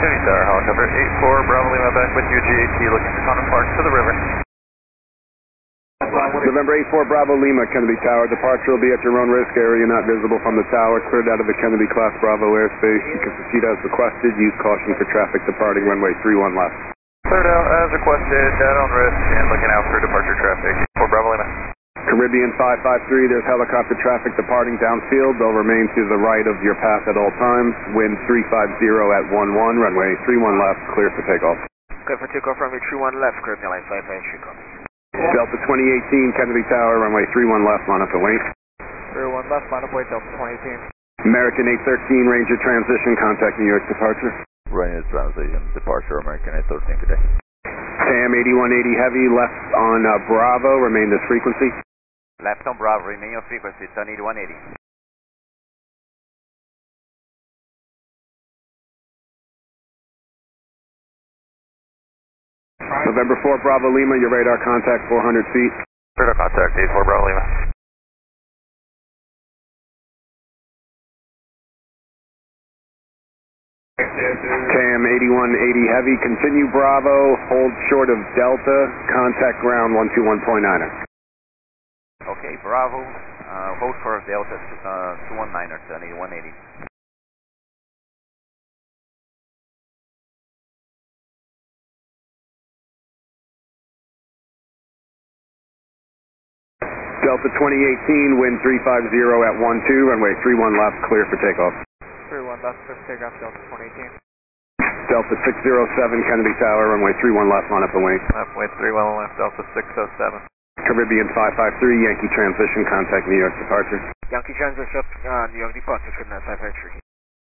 Kennedy Tower, helicopter 84, Bravo Lima back with you, GAT, looking to Quantum Park to the river. November 84, Bravo Lima, Kennedy Tower. Departure will be at your own risk, area not visible from the tower. Cleared out of the Kennedy Class Bravo airspace. You can proceed as requested. Use caution for traffic departing runway 31 left. Cleared out as requested, dead on risk, and looking out for departure traffic for Bravo Lima. Caribbean 553, there's helicopter traffic departing downfield. They'll remain to the right of your path at all times. Wind 350 at 11, runway 31 left, clear for takeoff. Clear for takeoff, runway 31 left, Caribbean Line 553, copy. Delta 2018, Kennedy Tower, runway 31 left, line up and wait. 31 left, line up, wait, Delta 2018. American 813, Ranger transition, contact New York departure. Ranger transition, departure, American 813 today. KM 8180 Heavy, left on Bravo, remain this frequency. Left on Bravo, remain on frequency, turn 8180. November 4, Bravo Lima, your radar contact 400 feet. Radar contact 84, Bravo Lima. KM 8180 Heavy, continue Bravo, hold short of Delta, contact ground 121.9er. Okay, Bravo, hold for Delta 219er, turn 8180. Delta 2018, wind 350 at 12, runway 31 left, clear for takeoff. 31 left, clear for takeoff, Delta 2018. Delta 607, Kennedy Tower, runway 31 left, line up and wait. Left, wait 31 left, Delta 607. Caribbean 553, Yankee transition, contact New York departure. Yankee transition, New York departure, Caribbean 553.